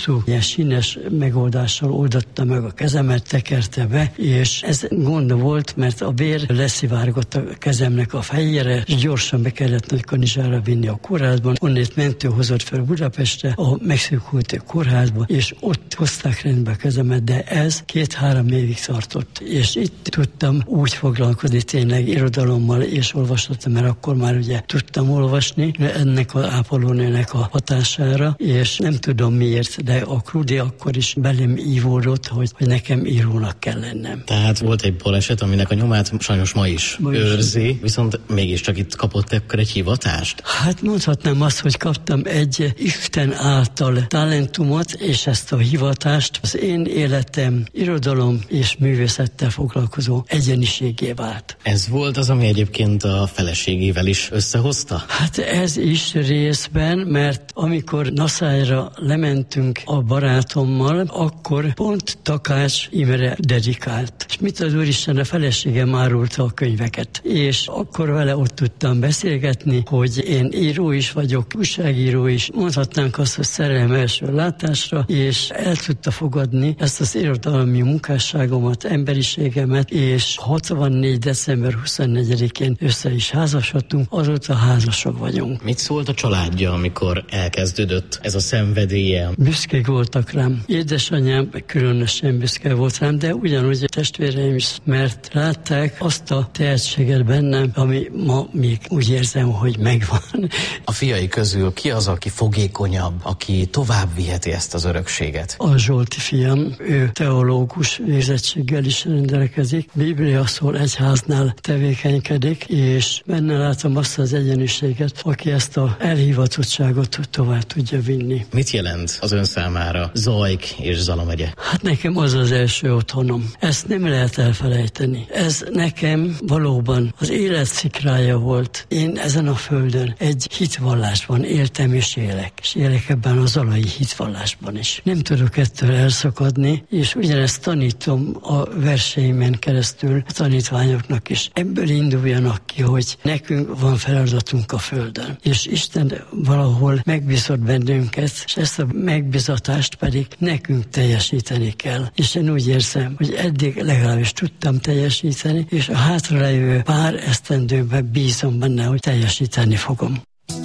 hosszú, ilyen sínes megoldással oldotta meg a kezemet, tekerte be, és ez gond volt, mert a vér leszivárgott a kezemnek a fejére, és gyorsan be kellett Nagykanizsára vinni a kórházban. Onnét mentő hozott fel Budapestre, a megszűkult kórházba, és ott hozták rendbe a kezemet, de ez 2-3 évig tartott. És itt tudtam úgy foglalkozni tényleg irodalommal és olvasattal, mert akkor már ugye tudtam olvasni ennek az ápolónőnek a hatására, és nem tudom miért, de a Krudi akkor is belém ívódott, hogy nekem írónak kell lennem. Tehát volt egy baleset, aminek a nyomát sajnos ma is őrzi, viszont mégiscsak itt kapott akkor egy hivatást? Hát mondhatnám azt, hogy kaptam egy Isten által talentumot, és ezt a hivatást az én életem irodalom és művészettel foglalkozó egyeniségé vált. Ez volt az, ami egyébként a feleségével is összehozta? Hát ez is részben, mert amikor Naszályra lementünk a barátommal, akkor pont Takács Imre dedikált. És mit az Úristen, a feleségem árulta a könyveket. És akkor vele ott tudtam beszélgetni, hogy én író is vagyok, újságíró is, mondhatnánk azt, hogy szerelem első látásra, és el tudta fogadni ezt az irodalmi munkásságomat, emberiségemet, és 64. december 24-én össze is házasodtunk, azóta házasok vagyunk. Mit szólt a családja, amikor elkezdődött ez a szenvedélye? Büszkék voltak rám. Édesanyám különösen büszke volt rám, de ugyanúgy a testvéreim is, mert látták azt a tehetséget bennem, ami ma még úgy érzem, hogy megvan. A fiai közül ki az, aki fogékonyabb, aki tovább viheti ezt az örökséget? A Zsolti fiam, ő teológus végzettséggel is rendelkezik, Biblia szól egyháznál tevékenykedik, és benne látom azt az egyeniséget, aki ezt az elhivatottságot tovább tudja vinni. Mit jelent az ön számára Zajk és Zala megye? Hát nekem az az első otthonom. Ezt nem lehet elfelejteni. Ez nekem valóban az élet szikrája volt. Én ezen a földön egy hitvallásban éltem és élek. És élek ebben a zalai hitvallásban is. Nem tudok ettől elszakadni, és ugyanezt tanítom a verseimen keresztül a tanítványoknak is. Ebből induljanak ki, hogy nekünk van feladatunk a földön. És Isten valahol megbízott bennünket, és ezt a megbizatást pedig nekünk teljesíteni kell. És én úgy érzem, hogy eddig legalábbis tudtam teljesíteni, és a hátralévő pár esztendőben bízom benne, hogy teljesíteni fogom.